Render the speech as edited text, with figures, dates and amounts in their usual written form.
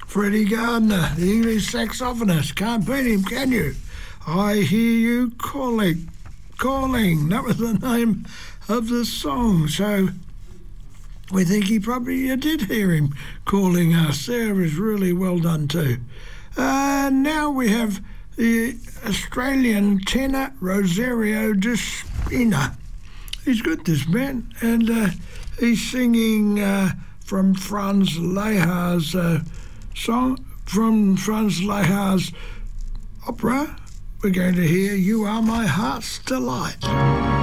Freddie Gardner, the English saxophonist. Can't beat him, can you? I Hear You Calling. That was the name of the song. So we think you did hear him calling us. There was really well done too. Now we have the Australian tenor Rosario de Spina. He's good, this man, and he's singing from Franz Lehar's song, from Franz Lehar's opera. We're going to hear You Are My Heart's Delight.